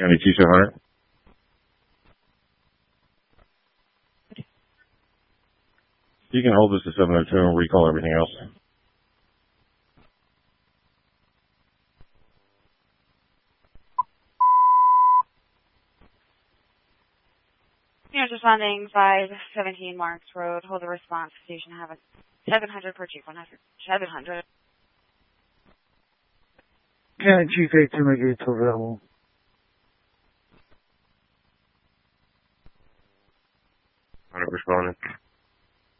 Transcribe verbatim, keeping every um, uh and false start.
County two seven hundred. You can hold this to seven oh two and recall everything else. You're responding five seventeen Marks Road. Hold the response. Station have a seven hundred per Chief one hundred. seven hundred. County Chief eight two, make it available.